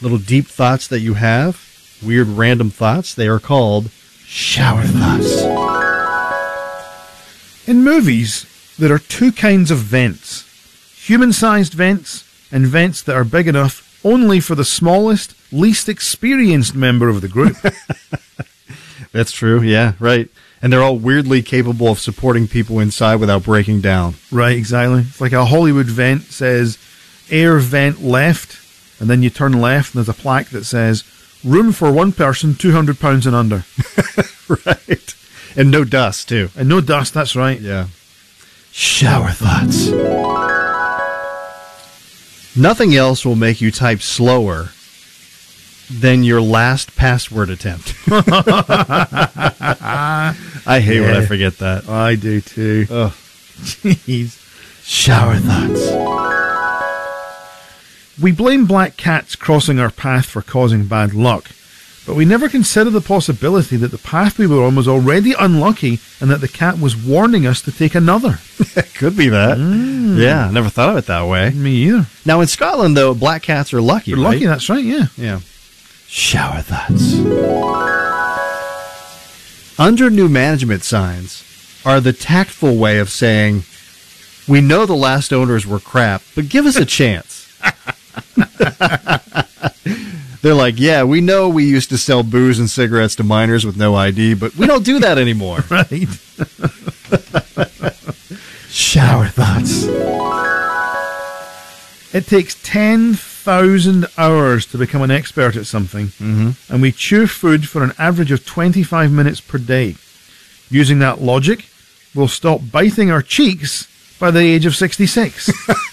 little deep thoughts that you have, weird random thoughts. They are called shower thoughts. In movies, there are two kinds of vents. Human-sized vents and vents that are big enough only for the smallest, least experienced member of the group. That's true, yeah, right. And they're all weirdly capable of supporting people inside without breaking down. Right, exactly. It's like a Hollywood vent says, air vent left, and then you turn left and there's a plaque that says, room for one person, 200 pounds and under. Right. And no dust, too. And no dust, that's right. Yeah. Shower thoughts. Nothing else will make you type slower than your last password attempt. I hate when I forget that. I do too. Oh, jeez. Shower thoughts. We blame black cats crossing our path for causing bad luck, but we never consider the possibility that the path we were on was already unlucky and that the cat was warning us to take another. Could be that. Yeah, I never thought of it that way. Me either. Now, in Scotland, though, black cats are lucky, They're right? lucky, that's right, yeah. Yeah. Shower thoughts. Under new management signs are the tactful way of saying, we know the last owners were crap, but give us a chance. They're like, yeah, we know we used to sell booze and cigarettes to minors with no ID, but we don't do that anymore. Right. Shower thoughts. It takes 10,000 hours to become an expert at something, and we chew food for an average of 25 minutes per day. Using that logic, we'll stop biting our cheeks by the age of 66.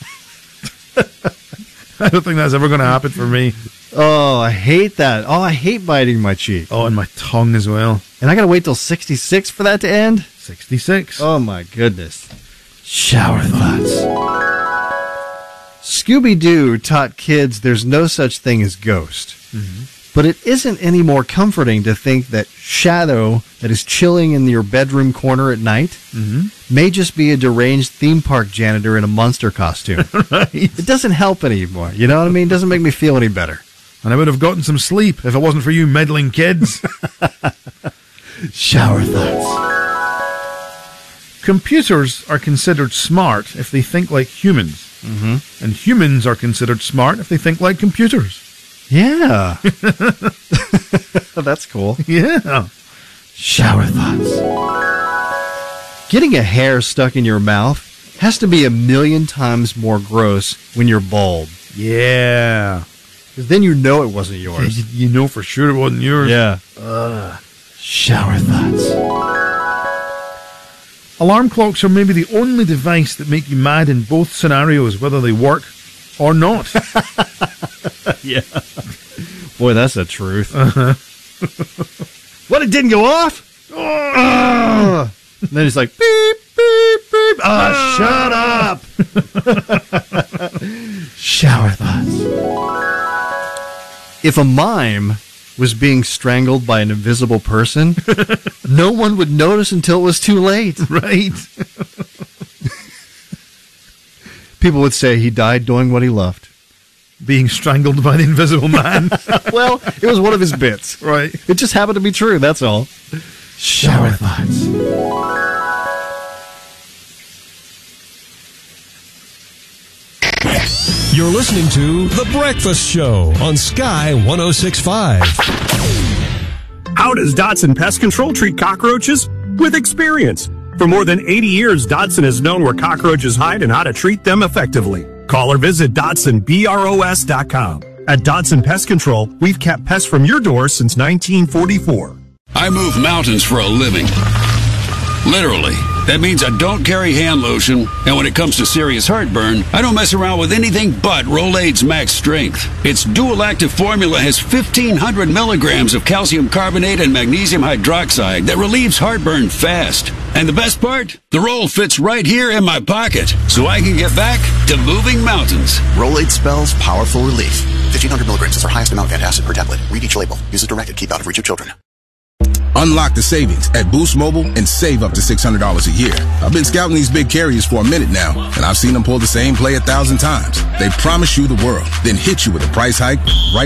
I don't think that's ever going to happen for me. Oh, I hate that. Oh, I hate biting my cheek. Oh, and my tongue as well. And I got to wait till 66 for that to end? 66. Oh, my goodness. Shower thoughts. Scooby-Doo taught kids there's no such thing as ghost. But it isn't any more comforting to think that shadow that is chilling in your bedroom corner at night may just be a deranged theme park janitor in a monster costume. Right. It doesn't help anymore. You know what I mean? It doesn't make me feel any better. And I would have gotten some sleep if it wasn't for you meddling kids. Shower thoughts. Computers are considered smart if they think like humans. And humans are considered smart if they think like computers. Yeah. That's cool. Yeah. Shower thoughts. Getting a hair stuck in your mouth has to be 1,000,000 times more gross when you're bald. Yeah. Because then you know it wasn't yours. You know for sure it wasn't yours. Yeah. Shower thoughts. Alarm clocks are maybe the only device that make you mad in both scenarios, whether they work or not. Yeah. Boy, that's the truth. What, it didn't go off? And then he's like, beep, beep, beep. Shut up. Shower thoughts. If a mime was being strangled by an invisible person, no one would notice until it was too late. Right. People would say he died doing what he loved. Being strangled by the invisible man. Well, it was one of his bits. Right. It just happened to be true, that's all. Shower thoughts. You're listening to The Breakfast Show on Sky 106.5. How does Dotson Pest Control treat cockroaches? With experience. For more than 80 years, Dotson has known where cockroaches hide and how to treat them effectively. Call or visit DotsonBROS.com. At Dotson Pest Control, we've kept pests from your door since 1944. I move mountains for a living. Literally. That means I don't carry hand lotion, and when it comes to serious heartburn, I don't mess around with anything but Rolaids Max Strength. Its dual-active formula has 1,500 milligrams of calcium carbonate and magnesium hydroxide that relieves heartburn fast. And the best part? The roll fits right here in my pocket, so I can get back to moving mountains. Rolaids spells powerful relief. 1,500 milligrams is our highest amount of antacid per tablet. Read each label. Use as directed. Keep out of reach of children. Unlock the savings at Boost Mobile and save up to $600 a year. I've been scouting these big carriers for a minute now, and I've seen them pull the same play 1,000 times. They promise you the world, then hit you with a price hike right